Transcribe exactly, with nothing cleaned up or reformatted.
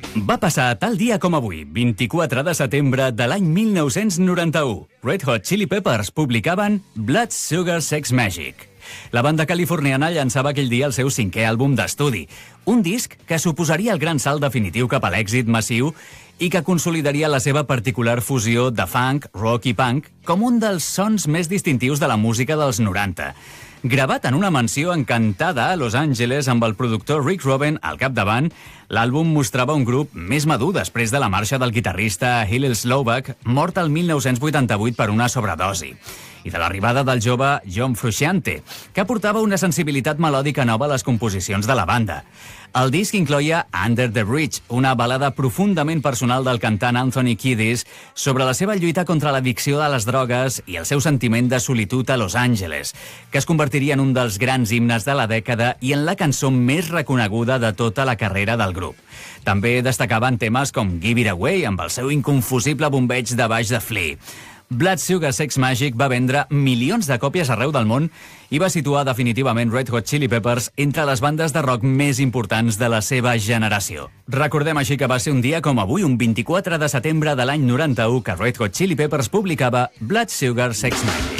Va passar tal dia com avui, vint-i-quatre de setembre de l'any mil nou-cents noranta-u. Red Hot Chili Peppers publicaven Blood Sugar Sex Magic. La banda californiana llançava aquell dia el seu cinquè àlbum d'estudi, un disc que suposaria el gran salt definitiu cap a l'èxit massiu i que consolidaria la seva particular fusió de funk, rock i punk com un dels sons més distintius de la música dels noranta. Gravat en una mansió encantada a Los Angeles amb el productor Rick Rubin al capdavant, l'àlbum mostrava un grup més madur després de la marxa del guitarrista Hillel Slovak, mort el mil nou-cents vuitanta-vuit per una sobredosi, i de l'arribada del jove John Frusciante, que aportava una sensibilitat melòdica nova a les composicions de la banda. El disc incloïa Under the Bridge, una balada profundament personal del cantant Anthony Kiedis sobre la seva lluita contra l'addicció a les drogues i el seu sentiment de solitud a Los Angeles, que es convertiria en un dels grans himnes de la dècada i en la cançó més reconeguda de tota la carrera del grup. També destacaven temes com Give It Away, amb el seu inconfusible bombeig de baix de Flea. Blood Sugar Sex Magic va vendre milions de còpies arreu del món i va situar definitivament Red Hot Chili Peppers entre les bandes de rock més importants de la seva generació. Recordem així que va ser un dia com avui, un vint-i-quatre de setembre de l'any noranta-u, que Red Hot Chili Peppers publicava Blood Sugar Sex Magic.